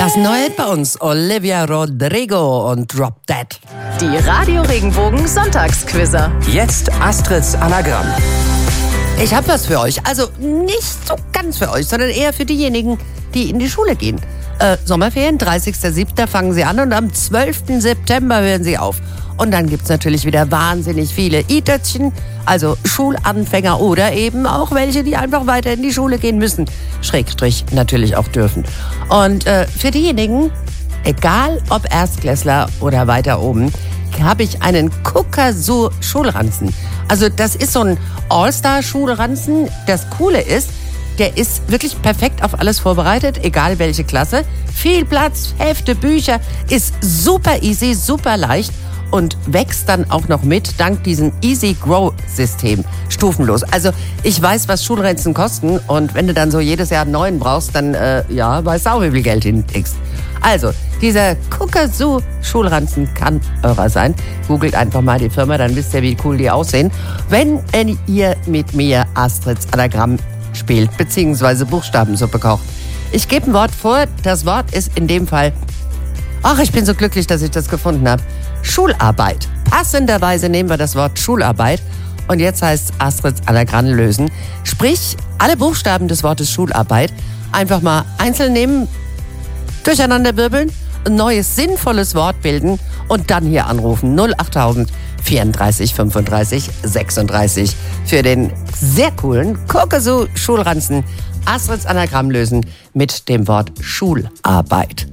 Das Neue bei uns, Olivia Rodrigo und Drop Dead. Die Radio Regenbogen Sonntagsquizzer. Jetzt Astrids Anagramm. Ich habe was für euch. Also nicht so ganz für euch, sondern eher für diejenigen, die in die Schule gehen. Sommerferien, 30.07. fangen sie an und am 12. September hören sie auf. Und dann gibt's natürlich wieder wahnsinnig viele ITÖtchen, also Schulanfänger oder eben auch welche, die einfach weiter in die Schule gehen müssen. Schrägstrich natürlich auch dürfen. Und für diejenigen, egal ob Erstklässler oder weiter oben, habe ich einen Kuckersoo-Schulranzen. Also das ist so ein All-Star-Schulranzen. Das Coole ist, der ist wirklich perfekt auf alles vorbereitet, egal welche Klasse. Viel Platz, Hefte, Bücher, ist super easy, super leicht und wächst dann auch noch mit dank diesem Easy Grow System. Stufenlos. Also ich weiß, was Schulranzen kosten und wenn du dann so jedes Jahr einen neuen brauchst, dann weißt du auch, wie viel Geld hinlegst. Also, dieser Kuckersoo Schulranzen kann eurer sein. Googelt einfach mal die Firma, dann wisst ihr, wie cool die aussehen. Wenn ihr mit mir Astrids Anagramm spielt, beziehungsweise Buchstabensuppe kocht. Ich gebe ein Wort vor. Das Wort ist in dem Fall, ich bin so glücklich, dass ich das gefunden habe, Schularbeit. Passenderweise nehmen wir das Wort Schularbeit und jetzt heißt es Astrids Anagramm lösen. Sprich, alle Buchstaben des Wortes Schularbeit einfach mal einzeln nehmen, durcheinander wirbeln, ein neues sinnvolles Wort bilden und dann hier anrufen 08000 34 35 36 für den sehr coolen Kuckersoo Schulranzen Astrids Anagramm lösen mit dem Wort Schularbeit.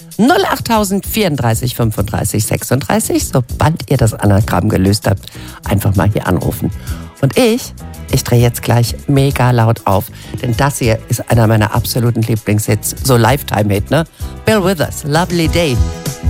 08000 34 35 36, sobald ihr das Anagramm gelöst habt, einfach mal hier anrufen. Und ich drehe jetzt gleich mega laut auf, denn das hier ist einer meiner absoluten Lieblingshits, so Lifetime-Hit, ne? Bill Withers, Lovely Day.